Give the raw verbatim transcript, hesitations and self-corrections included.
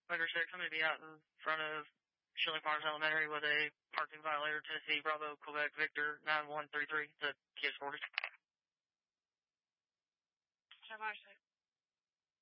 Wagner six, I'm going to be out in front of Schilling Farms Elementary with a parking violator, Tennessee Bravo Quebec Victor nine one three three to K S forty. Traverse